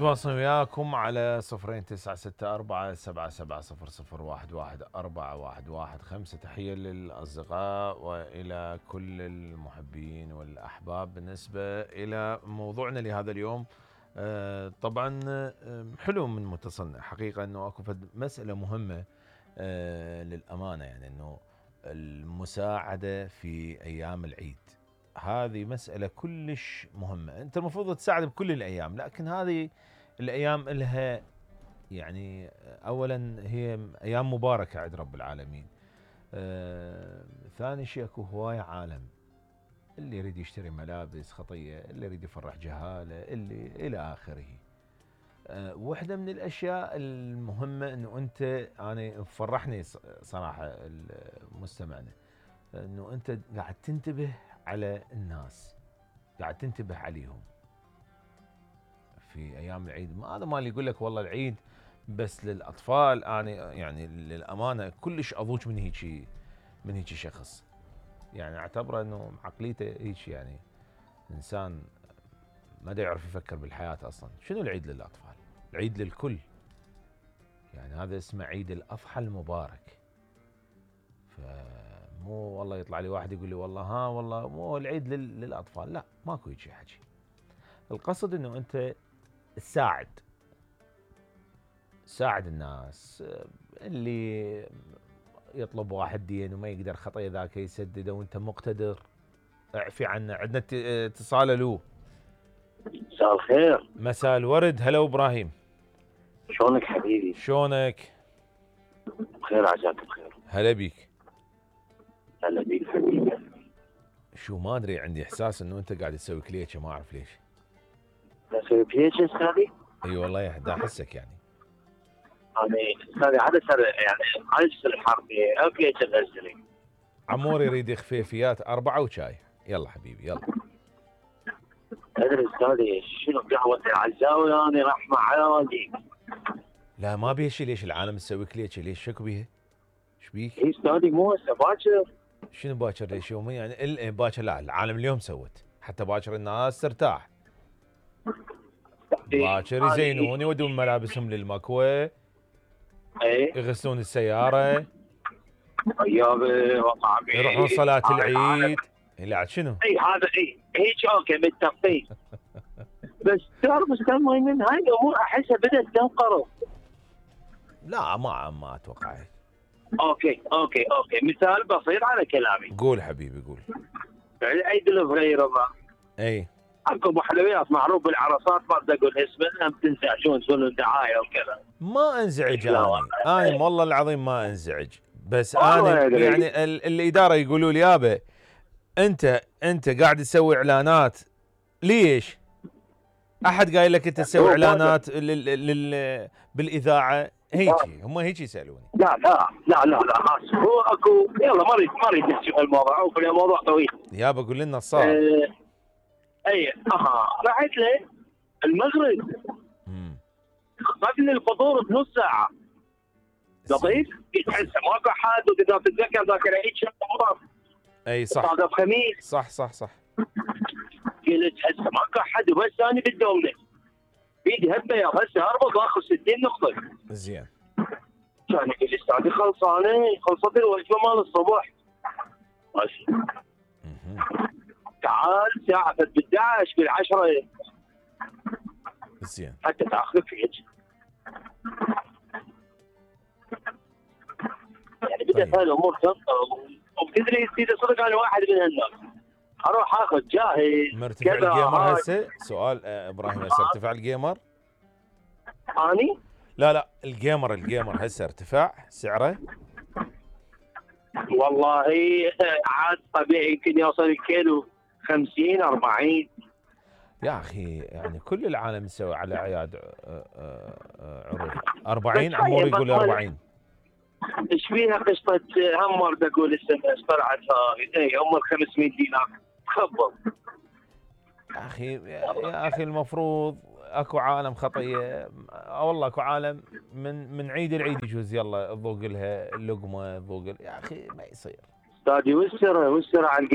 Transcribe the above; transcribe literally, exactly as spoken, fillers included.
تواصل وياكم على صفرين تسعة ستة أربعة سبعة سبعة صفر صفر واحد واحد أربعة واحد واحد خمسة. تحية للأصدقاء وإلى كل المحبين والأحباب. بالنسبة إلى موضوعنا لهذا اليوم، آه طبعا آه حلو من متصلنا حقيقة أنه أكو مسألة مهمة آه للأمانة، يعني أنه المساعدة في أيام العيد هذه مسألة كلش مهمة. أنت المفروض تساعد بكل الأيام، لكن هذه الأيام لها يعني أولا هي أيام مباركة عند رب العالمين. آه ثاني شيء أكو هواية عالم، اللي يريد يشتري ملابس خطية، اللي يريد يفرح جهالة، اللي إلى آخره. آه واحدة من الأشياء المهمة أنه أنت، أنا فرحني صراحة المستمعنا أنه أنت قاعد تنتبه على الناس، قاعد تنتبه عليهم في ايام العيد. ما هذا ما اللي يقول لك والله العيد بس للاطفال. انا يعني للامانه كلش اضوج من هيك من هيك شخص، يعني اعتبره انه عقليته هيك، يعني انسان ما دا يعرف يفكر بالحياه اصلا. شنو العيد للاطفال؟ العيد للكل، يعني هذا اسمه عيد الاضحى المبارك. فمو والله يطلع لي واحد يقول لي والله ها والله مو العيد للاطفال، لا ماكو هيك حكي. القصد انه انت تساعد ساعد الناس، اللي يطلب واحد دين وما يقدر خطيه ذاك يسدده وانت مقتدر اعفي عنه. عندنا اتصال. الو، مساء الخير. مساء الورد. هلا ابراهيم، شلونك حبيبي؟ شلونك؟ بخير عساك بخير. هلا بيك. هلا بيك حبيبي. شو ما ادري، عندي احساس انه انت قاعد تسوي كليتشه، ما اعرف ليش. اسوي بليتش استاذي؟ اي والله يا دا احسك يعني. انا استاذي هذا سر يعني عايز الحربي او بليتش غزلي. عمور يريد خفيفيات اربعه وشاي. يلا حبيبي يلا. ادري استاذي شنو قهوه العزاوي، انا راح مع والديك. لا ما بيها شيء. ليش العالم تسوي كليتشه؟ ليش شكو بيها؟ ايش بيك؟ اي استاذي مو هسه باكر. شنو باكر؟ ليش يومي يعني ال... باكر؟ لا العالم اليوم سوت حتى باكر الناس ترتاح. باكر يزينون يودون ملابسهم للمكوى، اي يغسلون السياره، يابا وقع بي يروحون صلاه العيد. لا شنو؟ اي هذا اي هيك اوكي متفقين. بس تعرف استاذ مهيمن هاي الامور احسها بدات تنقرض. لا ما ما اتوقع. اوكي اوكي اوكي مثال بسيط على كلامي. قول حبيبي قول. عيد الفريرة اي اكو ابو حلويات معروف بالعرصات، ما بدي اقول اسمه، هم تنزعجون تسوون دعايه وكذا. ما انزعج انا انا والله العظيم ما انزعج، بس والله انا يدري. يعني ال- الاداره يقولوا لي يابا انت انت قاعد تسوي اعلانات ليش؟ احد قايل لك انت تسوي اعلانات لل... لل... بالاذاعه؟ هيجي هم هيجي يسالوني. لا لا لا لا لا آسف. هو اكو يلا ما اريد ما اريد نحكي في الموضوع، او في الموضوع طويل. يابا قول لنا الصار. اه اي اها رحت له المغرب، امم اخذني الفطور بنص ساعه. لطيف تحس ماكو حد، وتقدر تتذكر ذاك العيد شهر رمضان. اي صح هذا بخميس. صح صح صح. قلت هسه ماكو حد وبس انا بالدوله بيدي هبه هسه اربط واخذ ستين نقطه. زين. كان يقول لي استاذي خلصانه خلصت الوجبه مال الصبح. ماشي. تعال ساعه ب احد عشر بالعشره زين حتى تاخذ فيك. يعني بدات طيب. هاي الامور تنقرض. وبتدري سيدي صدق انا واحد من هالناس اروح اخذ جاهز. مرتفع الجيمر هسه؟ سؤال آه ابراهيم، هسه ارتفع الجيمر؟ اني لا لا الجيمر الجيمر هسه ارتفع سعره؟ والله عاد طبيعي يمكن يوصل الكيلو خمسين أربعين. يا اخي يعني كل العالم يسوي على اعياد عروض. أربعين عمور يقول أربعين. ايش فيها قشطه همر بقول السنه طلعت هاي اي هم خمسمية دينار تخبط. يا اخي يا اخي المفروض اكو عالم خطيه والله، اكو عالم من من عيد العيد يجوز يلا تذوق لها اللقمه تذوق. يا اخي ما يصير. استاذي وسر وسر على